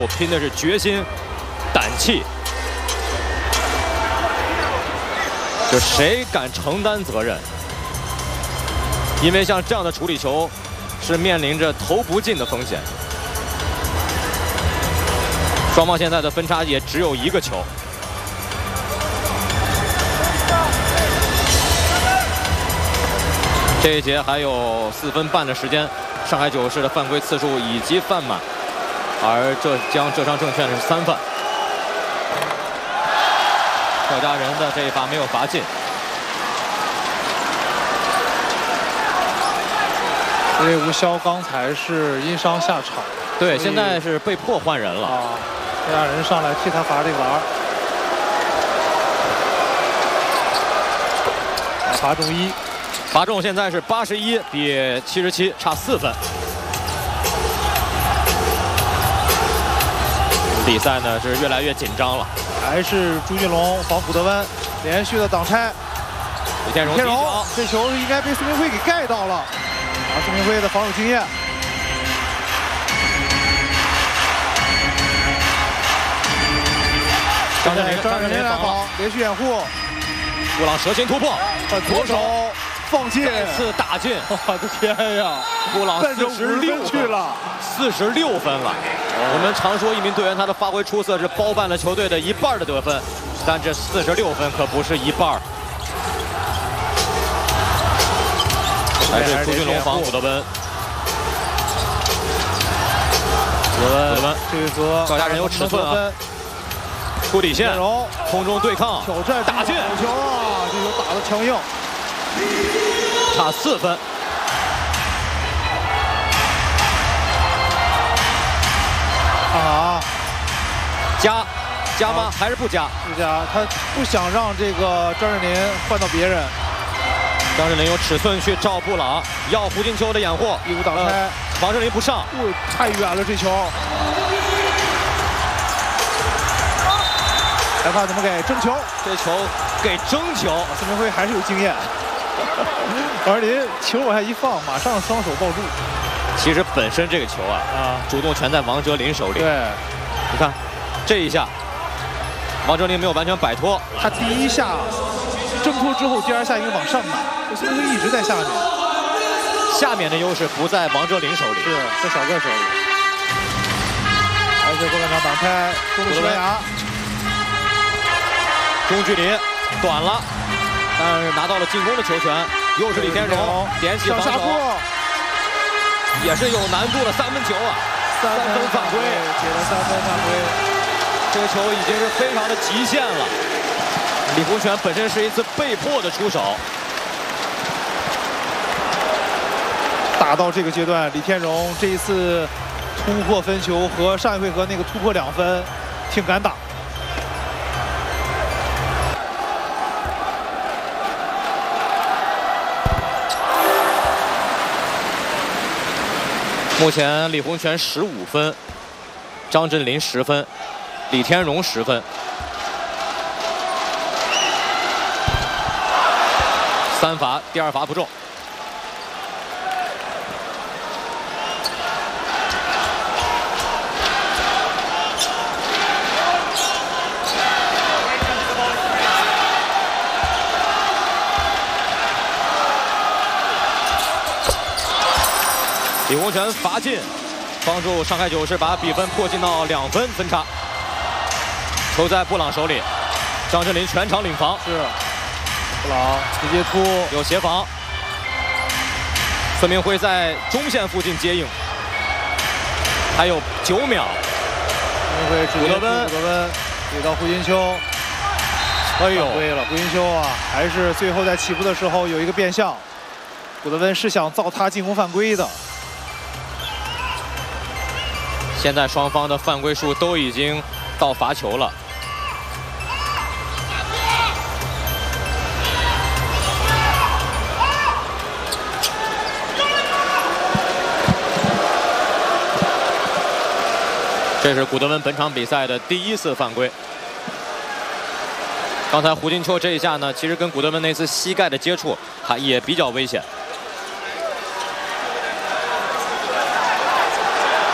我拼的是决心、胆气，就谁敢承担责任？因为像这样的处理球，是面临着投不进的风险。双方现在的分差也只有1个球。这一节还有4分半的时间，上海九市的犯规次数以及犯满。 而浙商证券是3犯，赵家人的这一罚没有罚进。 因为吴潇刚才是因伤下场， 对，现在是被迫换人了。 啊，赵家人上来替他罚这个篮，罚中1， 罚中现在是81比77，差4分。 比赛呢是越来越紧张了， 还是朱俊龙防古德温，连续的挡拆。 李天荣这球应该被孙明辉给盖到了，孙明辉的防守经验。张镇麟来防，连续掩护， 布朗蛇形突破， 左手放进， 再次打进！ 我的天呀！ 布朗46 去了 ，46分了。我们常说一名队员他的发挥出色是包办了球队的1半的得分，但这46分可不是1半。还是朱俊龙防古德温，古德温这个赵家人有尺寸啊，出底线，空中对抗， 挑战打进， 好球啊！这球打得强硬， 差4分。 啊， 加吗？还是不加？ 不加，他不想让这个张镇麟换到别人。 张镇麟有尺寸去照布朗，要胡金秋的掩护， 一股挡拆， 王镇麟不上， 太远了这球。裁判怎么给？争球， 这球给争球。 孙明辉还是有经验。王镇麟球往下一放，马上双手抱住。 其实本身这个球主动权在王哲林手里。 对， 你看这一下，王哲林没有完全摆脱。 他第1下挣脱之后，第2下应该往上打，孙明辉一直在下面。 下面的优势不在王哲林手里， 是在小个手里。而且后半场挡拆，中路西班牙， 中距离短了，但是拿到了进攻的球权，又是李天荣点起防守。 也是有难度的3分球啊，3分犯规， 解了3分犯规， 这个球已经是非常的极限了。李洪权本身是一次被迫的出手， 打到这个阶段，李天荣这一次突破分球和上一回合那个突破2分，挺敢打。 目前李洪权15分，张镇麟10分，李天荣10分。3罚，第2罚不中。李洪权罚进，帮助上海九市把比分迫近到2分分差。球在布朗手里，张镇麟全场领防。 是，布朗直接突， 有协防。孙明辉在中线附近接应，还有9秒。 孙明辉直接古德温给到胡金秋。哎呦，对了，胡金秋啊，还是最后在起步的时候有一个变向，古德温是想造他进攻犯规的。 现在双方的犯规数都已经到罚球了。这是古德温本场比赛的第1次犯规。刚才胡金秋这一下呢，其实跟古德温那次膝盖的接触，也比较危险。